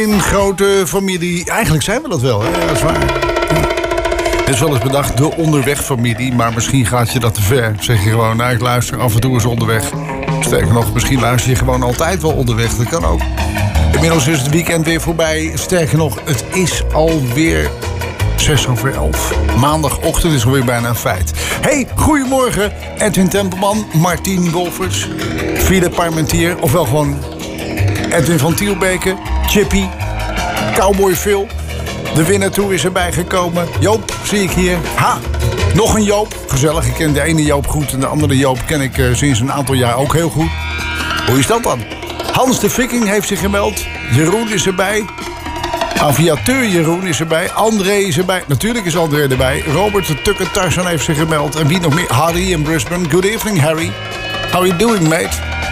Een grote familie. Eigenlijk zijn we dat wel, hè? Dat is waar. Het is wel eens bedacht, de onderwegfamilie. Maar misschien gaat je dat te ver. Zeg je gewoon, nou, ik luister af en toe eens onderweg. Sterker nog, misschien luister je gewoon altijd wel onderweg. Dat kan ook. Inmiddels is het weekend weer voorbij. Sterker nog, het is alweer 11:06. Maandagochtend is alweer bijna een feit. Hey, goedemorgen. Edwin Tempelman, Martien Wolfers, Philip Parmentier. Ofwel gewoon Edwin van Tielbeke, Chippy, Cowboy Phil. De winnaar toe is erbij gekomen. Joop, zie ik hier. Ha, nog een Joop. Gezellig, ik ken de ene Joop goed en de andere Joop ken ik sinds een aantal jaar ook heel goed. Hoe is dat dan? Hans de Viking heeft zich gemeld. Jeroen is erbij. Aviateur Jeroen is erbij. André is erbij. Natuurlijk is André erbij. Robert de Tukker Tarzan heeft zich gemeld. En wie nog meer? Harry in Brisbane. Good evening, Harry. How you doing, mate?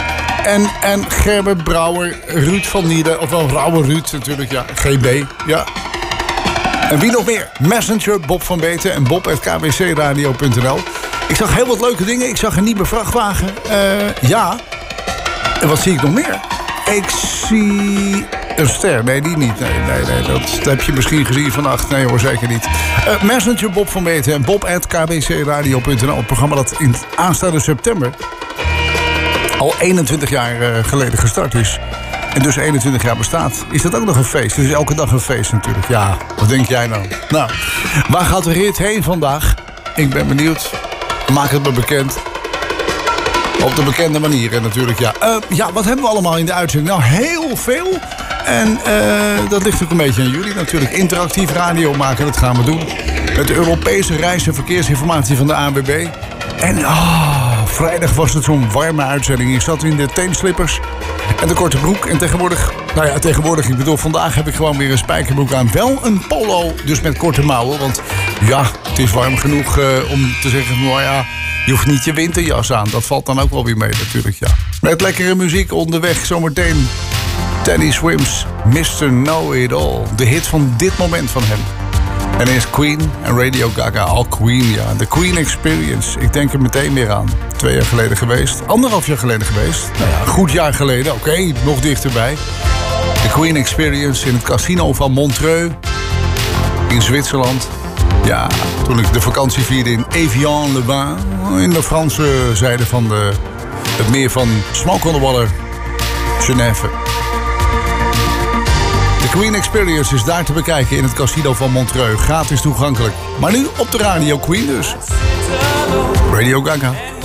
En Gerbert Brouwer, Ruud van Nieden. Ofwel Brouwer Ruud natuurlijk, ja. GB, ja. En wie nog meer? Messenger, Bob van Beten en bob@kbcradio.nl. Ik zag heel wat leuke dingen. Ik zag een nieuwe vrachtwagen. Ja. En wat zie ik nog meer? Ik zie een ster. Nee, die niet. Nee, dat heb je misschien gezien vannacht. Nee hoor, zeker niet. Messenger, Bob van Beten en bob@kbcradio.nl. Het programma dat in aanstaande september al 21 jaar geleden gestart is. En dus 21 jaar bestaat. Is dat ook nog een feest? Het is elke dag een feest natuurlijk. Ja, wat denk jij nou? Nou, waar gaat de rit heen vandaag? Ik ben benieuwd. Maak het me bekend. Op de bekende manier natuurlijk, ja. Ja, wat hebben we allemaal in de uitzending? Nou, heel veel. En dat ligt ook een beetje aan jullie natuurlijk. Interactief radio maken, dat gaan we doen. Met de Europese reis- en verkeersinformatie van de ANWB. En vrijdag was het zo'n warme uitzending. Ik zat in de teenslippers en de korte broek. En tegenwoordig, ik bedoel, vandaag heb ik gewoon weer een spijkerbroek aan. Wel een polo, dus met korte mouwen. Want ja, het is warm genoeg om te zeggen, nou ja, je hoeft niet je winterjas aan. Dat valt dan ook wel weer mee natuurlijk, ja. Met lekkere muziek onderweg, zometeen Teddy Swims, Mr. Know It All. De hit van dit moment van hem. En eerst Queen en Radio Gaga. Al Queen, ja. De Queen Experience. Ik denk er meteen weer aan. 2 jaar geleden geweest. 1,5 jaar geleden geweest. Nou ja, een goed jaar geleden. Oké, nog dichterbij. De Queen Experience in het casino van Montreux. In Zwitserland. Ja, toen ik de vakantie vierde in Evian-le-Bain. In de Franse zijde van het meer van Smoke on the Water. Genève. De Queen Experience is daar te bekijken in het casino van Montreux. Gratis toegankelijk. Maar nu op de radio Queen dus. Radio Gaga.